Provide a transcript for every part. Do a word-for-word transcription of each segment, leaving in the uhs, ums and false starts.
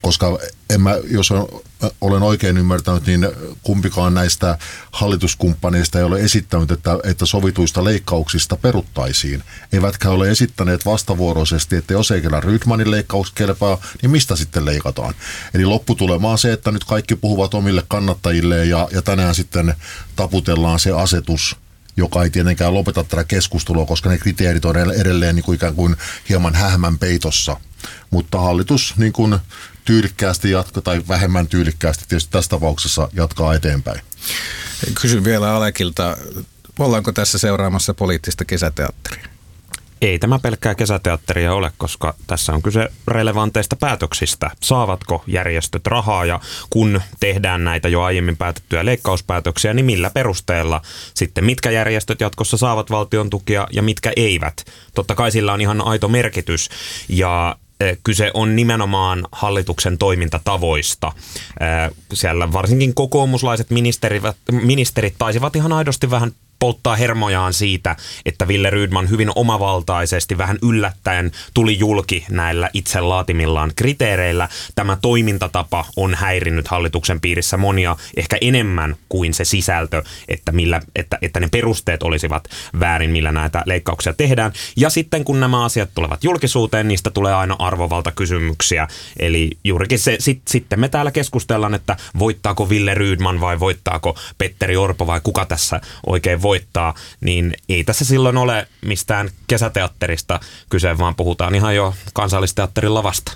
koska en mä, jos olen oikein ymmärtänyt, niin kumpikaan näistä hallituskumppaneista ei ole esittänyt, että, että sovituista leikkauksista peruttaisiin. Eivätkä ole esittäneet vastavuoroisesti, että jos ei kerran Rydmanin leikkaus kelpaa, niin mistä sitten leikataan. Eli lopputulema on se, että nyt kaikki puhuvat omille kannattajilleen ja, ja tänään sitten taputellaan se asetus, joka ei tietenkään lopeta tätä keskustelua, koska ne kriteerit on edelleen niin kuin ikään kuin hieman hähmän peitossa. Mutta hallitus niin kuin tyylikkäästi jatkaa, tai vähemmän tyylikkäästi tietysti tässä tapauksessa jatkaa eteenpäin. Kysyn vielä Alekilta, ollaanko tässä seuraamassa poliittista kesäteatteria? Ei tämä pelkkää kesäteatteria ole, koska tässä on kyse relevanteista päätöksistä. Saavatko järjestöt rahaa ja kun tehdään näitä jo aiemmin päätettyjä leikkauspäätöksiä, niin millä perusteella sitten mitkä järjestöt jatkossa saavat valtion tukia ja mitkä eivät? Totta kai sillä on ihan aito merkitys ja kyse on nimenomaan hallituksen toimintatavoista. Siellä varsinkin kokoomuslaiset ministerit, ministerit taisivat ihan aidosti vähän polttaa hermojaan siitä, että Wille Rydman hyvin omavaltaisesti, vähän yllättäen tuli julki näillä itse laatimillaan kriteereillä. Tämä toimintatapa on häirinnyt hallituksen piirissä monia ehkä enemmän kuin se sisältö, että, millä, että, että ne perusteet olisivat väärin, millä näitä leikkauksia tehdään. Ja sitten kun nämä asiat tulevat julkisuuteen, niistä tulee aina arvovaltakysymyksiä. Eli juurikin se, sit, sitten me täällä keskustellaan, että voittaako Wille Rydman vai voittaako Petteri Orpo vai kuka tässä oikein voi. voittaa, niin ei tässä silloin ole mistään kesäteatterista kyse, vaan puhutaan ihan jo kansallisteatterin lavasta.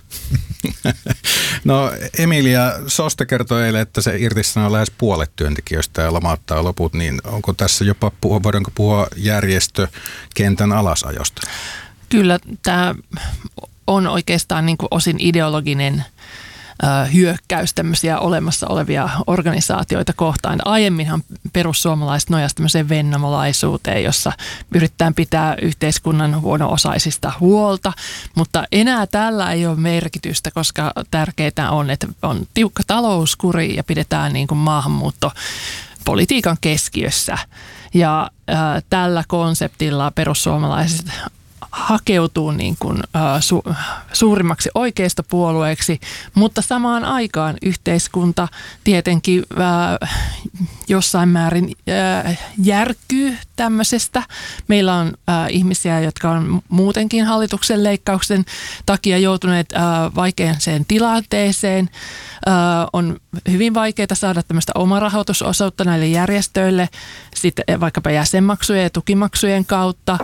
No Emilia Soste kertoi eilen, että se irtisanoo lähes puolet työntekijöistä ja lomauttaa loput, niin onko tässä jopa, voidaanko puhua järjestökentän alasajosta? Kyllä tämä on oikeastaan niin kuin osin ideologinen hyökkäys tämmöisiä olemassa olevia organisaatioita kohtaan. Aiemminhan perussuomalaiset nojasivat tämmöiseen vennamolaisuuteen, jossa yritetään pitää yhteiskunnan huono-osaisista huolta, mutta enää tällä ei ole merkitystä, koska tärkeää on, että on tiukka talouskuri ja pidetään niin kuin maahanmuuttopolitiikan keskiössä. Ja äh, tällä konseptilla perussuomalaiset hakeutuu niin kuin, ä, su, suurimmaksi oikeistopuolueeksi, mutta samaan aikaan yhteiskunta tietenkin ä, jossain määrin ä, järkkyy tämmöisestä. Meillä on ä, ihmisiä, jotka on muutenkin hallituksen leikkauksen takia joutuneet ä, vaikeaseen tilanteeseen. Ä, on hyvin vaikeaa saada tämmöistä omarahoitusosuutta näille järjestöille, sitten vaikkapa jäsenmaksujen ja tukimaksujen kautta.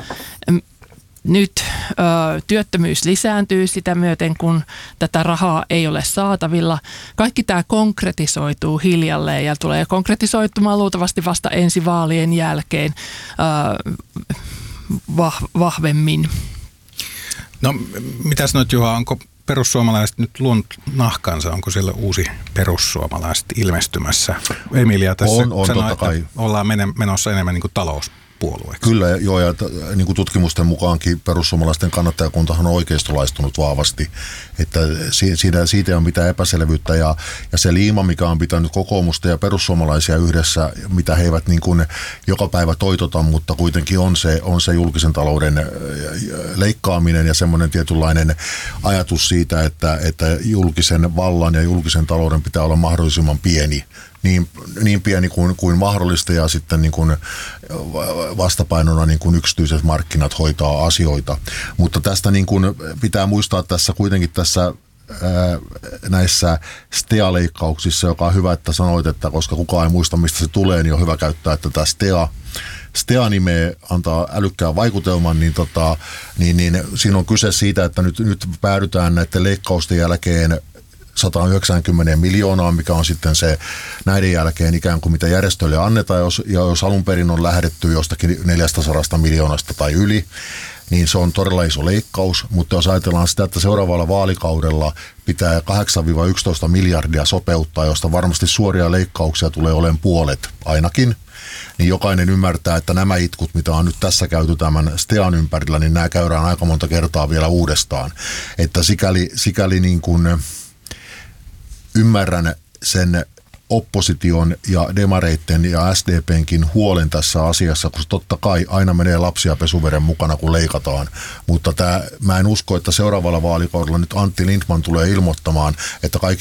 Nyt ö, työttömyys lisääntyy sitä myöten, kun tätä rahaa ei ole saatavilla. Kaikki tämä konkretisoituu hiljalleen ja tulee konkretisoitumaan luultavasti vasta ensi vaalien jälkeen ö, vah, vahvemmin. No mitä sanot Juha, onko perussuomalaiset nyt luonut nahkansa? Onko siellä uusi perussuomalaiset ilmestymässä? Emilia tässä on, on, sanoi, että kai ollaan menossa enemmän niin kuin talous. Puolueeksi. Kyllä, joo, ja niin kuin tutkimusten mukaankin perussuomalaisten kannattajakuntahan on oikeistolaistunut vahvasti, että siitä, siitä ei ole mitään epäselvyyttä, ja, ja se liima, mikä on pitänyt kokoomusta ja perussuomalaisia yhdessä, mitä he eivät niin kuin joka päivä toitota, mutta kuitenkin on se, on se julkisen talouden leikkaaminen ja semmoinen tietynlainen ajatus siitä, että, että julkisen vallan ja julkisen talouden pitää olla mahdollisimman pieni. Niin, niin pieni kuin, kuin mahdollista ja sitten niin kuin vastapainona niin kuin yksityiset markkinat hoitaa asioita. Mutta tästä niin kuin pitää muistaa tässä kuitenkin tässä ää, näissä S T E A-leikkauksissa, joka on hyvä, että sanoit, että koska kukaan ei muista, mistä se tulee, niin on hyvä käyttää tätä S T E A. S T E A-nimeä antaa älykkään vaikutelman, niin, tota, niin, niin siinä on kyse siitä, että nyt, nyt päädytään näiden leikkausten jälkeen sata yhdeksänkymmentä miljoonaa, mikä on sitten se näiden jälkeen ikään kuin mitä järjestöille annetaan, jos, ja jos alun perin on lähdetty jostakin neljästäsadasta miljoonasta tai yli, niin se on todella iso leikkaus, mutta jos ajatellaan sitä, että seuraavalla vaalikaudella pitää kahdeksan yksitoista miljardia sopeuttaa, josta varmasti suoria leikkauksia tulee olemaan puolet ainakin, niin jokainen ymmärtää, että nämä itkut, mitä on nyt tässä käyty tämän S T E A:n ympärillä, niin nämä käydään aika monta kertaa vielä uudestaan. Että sikäli, sikäli niin kuin ymmärrän sen opposition ja demareitten ja S D P:nkin huolen tässä asiassa, koska totta kai aina menee lapsia pesuveren mukana, kun leikataan. Mutta tämä, mä en usko, että seuraavalla vaalikaudella nyt Antti Lindtman tulee ilmoittamaan, että kaikki